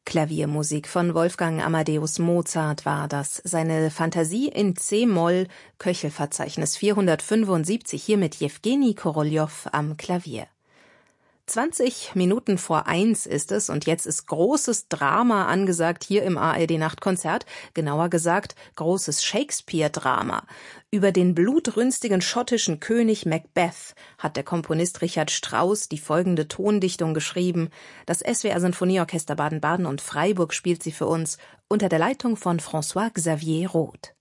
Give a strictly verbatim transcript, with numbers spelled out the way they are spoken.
Klaviermusik von Wolfgang Amadeus Mozart war das. Seine Fantasie in C-Moll, Köchelverzeichnis vierhundertfünfundsiebzig, hier mit Jewgeni Koroljow am Klavier. zwanzig Minuten vor eins ist es und jetzt ist großes Drama angesagt hier im A R D-Nachtkonzert, genauer gesagt großes Shakespeare-Drama. Über den blutrünstigen schottischen König Macbeth hat der Komponist Richard Strauss die folgende Tondichtung geschrieben. Das S W R-Sinfonieorchester Baden-Baden und Freiburg spielt sie für uns unter der Leitung von François Xavier Roth.